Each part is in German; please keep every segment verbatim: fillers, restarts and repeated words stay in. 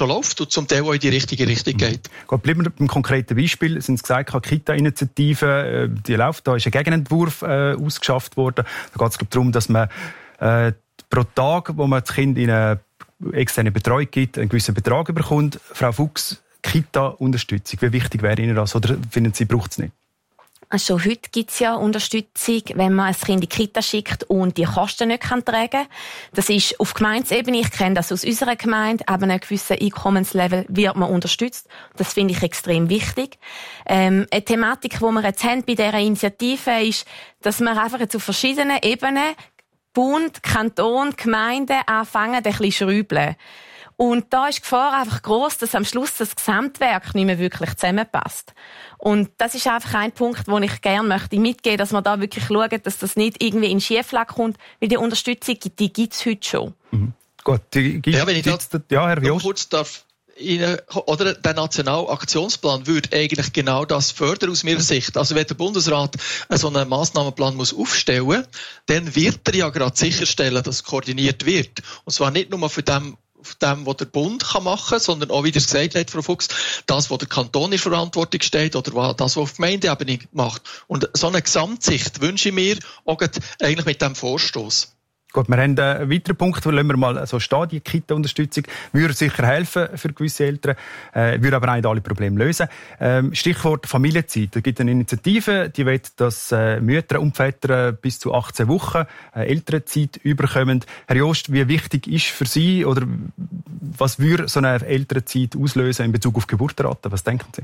schon läuft und zum Teil auch in die richtige Richtung geht. Gut, bleiben wir beim konkreten Beispiel. Sie haben es gesagt, die Kita-Initiative, die läuft, da ist ein Gegenentwurf äh, ausgeschafft worden. Da geht es darum, dass man äh, pro Tag, wo man das Kind in eine externe Betreuung gibt, einen gewissen Betrag bekommt. Frau Fuchs, Kita-Unterstützung, wie wichtig wäre Ihnen das? Oder finden Sie, braucht es nicht? Also heute gibt es ja Unterstützung, wenn man ein Kind in die Kita schickt und die Kosten nicht tragen kann. Das ist auf Gemeindesebene, ich kenne das aus unserer Gemeinde, aber einem gewissen Einkommenslevel wird man unterstützt. Das finde ich extrem wichtig. Ähm, eine Thematik, die wir jetzt haben bei dieser Initiative ist, dass wir einfach jetzt auf verschiedenen Ebenen, Bund, Kanton, Gemeinden, anfangen, ein bisschen zu schrauben. Und da ist die Gefahr einfach gross, dass am Schluss das Gesamtwerk nicht mehr wirklich zusammenpasst. Und das ist einfach ein Punkt, den ich gerne möchte mitgeben, dass man da wirklich schaut, dass das nicht irgendwie in Schieflage kommt, weil die Unterstützung, die gibt es heute schon. Mhm. Gut, die gibt ja, wenn ich da, ja, Herr Jost. kurz darf, Ihnen, oder der Nationalaktionsplan würde eigentlich genau das fördern aus meiner Sicht. Also wenn der Bundesrat so einen Massnahmenplan muss aufstellen, dann wird er ja gerade sicherstellen, dass koordiniert wird. Und zwar nicht nur für dem, auf dem, was der Bund machen kann, sondern auch, wie das gesagt hat, Frau Fuchs, das, was der Kanton in Verantwortung steht oder das, was auf Gemeindeebene macht. Und so eine Gesamtsicht wünsche ich mir auch eigentlich mit diesem Vorstoß. Gut, wir haben einen weiteren Punkt, lassen wir mal so stehen, die Kita-Unterstützung würde sicher helfen für gewisse Eltern, äh, würde aber auch nicht alle Probleme lösen. Ähm, Stichwort Familienzeit. Da gibt es eine Initiative, die will, dass äh, Mütter und Väter bis zu achtzehn Wochen äh, Elternzeit überkommen. Herr Jost, wie wichtig ist für Sie oder was würde so eine Elternzeit auslösen in Bezug auf Geburtenrate? Was denken Sie?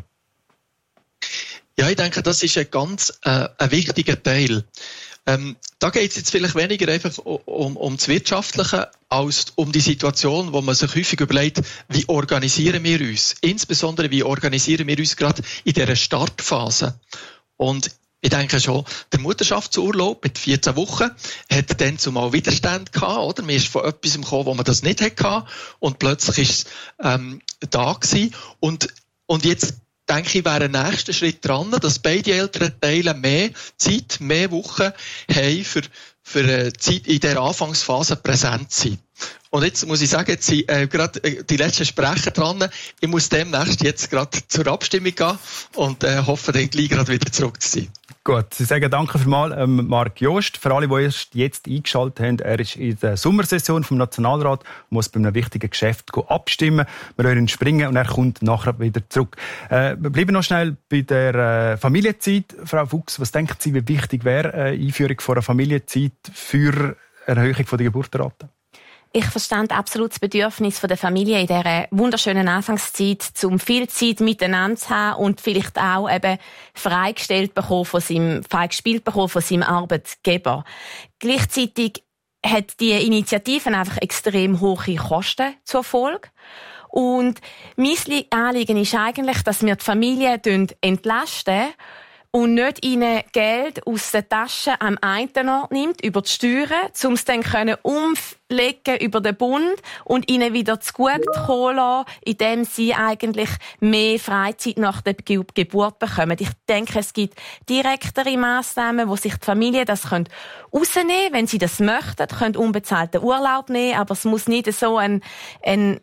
Ja, ich denke, das ist ein ganz äh, ein wichtiger Teil. Ähm, da geht es jetzt vielleicht weniger einfach um, um das Wirtschaftliche als um die Situation, wo man sich häufig überlegt, wie organisieren wir uns? Insbesondere, wie organisieren wir uns gerade in dieser Startphase? Und ich denke schon, der Mutterschaftsurlaub mit vierzehn Wochen hat dann zumal Widerstand gehabt, oder? Man ist von etwas gekommen, wo man das nicht hatte, und plötzlich ist es ähm, da gewesen. Und, und jetzt denke ich, wäre ein nächster Schritt dran, dass beide Elternteile mehr Zeit, mehr Wochen haben für, für eine Zeit in dieser Anfangsphase präsent sein. Und jetzt muss ich sagen, jetzt sind äh, gerade äh, die letzten Sprecher dran. Ich muss demnächst jetzt gerade zur Abstimmung gehen und äh, hoffe, dann gleich gerade wieder zurück zu sein. Gut, Sie sagen danke vielmals, ähm, Marc Jost. Für alle, die erst jetzt eingeschaltet haben, er ist in der Sommersession vom Nationalrat und muss bei einem wichtigen Geschäft abstimmen. Wir hören ihn springen und er kommt nachher wieder zurück. Äh, wir bleiben noch schnell bei der äh, Familienzeit. Frau Fuchs, was denken Sie, wie wichtig wäre eine Einführung von einer Familienzeit für eine Erhöhung der Geburtenrate? Ich verstand absolut das Bedürfnis der Familie in dieser wunderschönen Anfangszeit, um viel Zeit miteinander zu haben und vielleicht auch eben freigestellt bekommen von seinem, freigespielt bekommen von seinem Arbeitgeber. Gleichzeitig hat die Initiative einfach extrem hohe Kosten zur Folge. Und mein Anliegen ist eigentlich, dass wir die Familie entlasten und nicht ihnen Geld aus der Tasche am einen Ort nimmt, über die Steuern, um es dann umlegen über den Bund und ihnen wieder zugute kommen lassen, indem sie eigentlich mehr Freizeit nach der Geburt bekommen. Ich denke, es gibt direktere Massnahmen, wo sich die Familie das rausnehmen können, wenn sie das möchten, können unbezahlten Urlaub nehmen, aber es muss nicht so ein, ein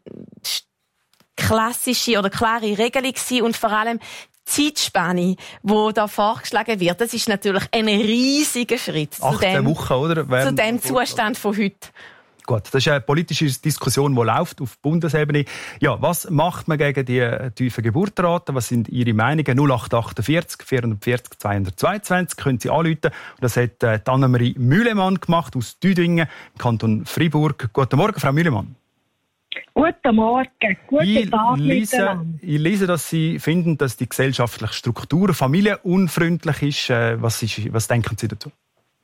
klassische oder klare Regelung sein und vor allem Zeitspanne, die da vorgeschlagen wird, das ist natürlich ein riesiger Schritt zu dem, Wochen, oder? zu dem Zustand von heute. Gut, das ist eine politische Diskussion, die läuft auf Bundesebene. Ja, was macht man gegen die tiefen Geburtenraten? Was sind Ihre Meinungen? null acht achtundvierzig vierhundertvierzig zweihundertzweiundzwanzig können Sie anrufen. Und das hat äh, Annemarie Mühlemann gemacht aus Düdingen, im Kanton Freiburg. Guten Morgen, Frau Mühlemann. Guten Morgen, guten ich Tag lese, ich lese, dass Sie finden, dass die gesellschaftliche Struktur familienunfreundlich ist. Äh, was, ist. Was denken Sie dazu?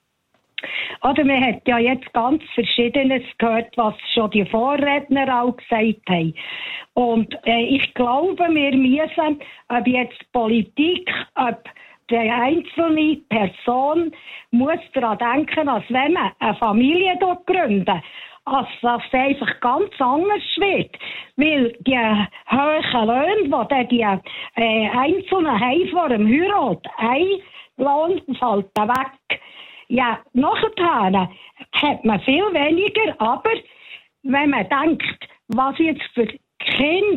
Oder man hat ja jetzt ganz Verschiedenes gehört, was schon die Vorredner auch gesagt haben. Und äh, ich glaube, wir müssen, ob jetzt Politik, ob die einzelne Person, muss daran denken, als wenn man eine Familie dort gründet, als das einfach ganz anders wird. Weil die hohen Löhne, die die äh, Einzelnen haben vor dem Heirat, ein Lohn fällt weg. Ja, nachher hat man viel weniger, aber wenn man denkt, was jetzt für Kinder